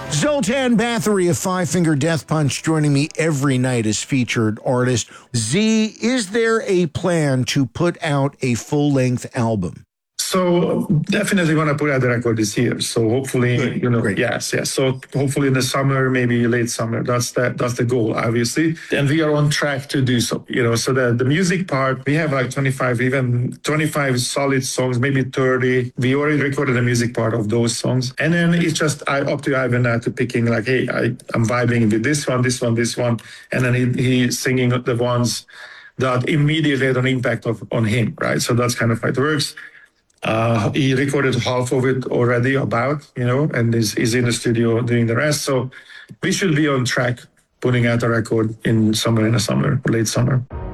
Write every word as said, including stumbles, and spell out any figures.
Zoltan Bathory of Five Finger Death Punch joining me every night as featured artist. Z, is there a plan to put out a full-length album? So definitely want to put out the record this year. So hopefully, Good. you know, Great. yes, yes. So hopefully in the summer, maybe late summer. That's the that's the goal, obviously. And we are on track to do so. You know, so the the music part, we have like twenty-five, even twenty-five solid songs, maybe thirty. We already recorded the music part of those songs, and then it's just I, up to Ivan now to picking like, hey, I I'm vibing with this one, this one, this one, and then he he's singing the ones that immediately had an impact of on him, right? So that's kind of how it works. Uh, he recorded half of it already about, you know, and is, is in the studio doing the rest. So we should be on track putting out a record in somewhere in the summer, late summer.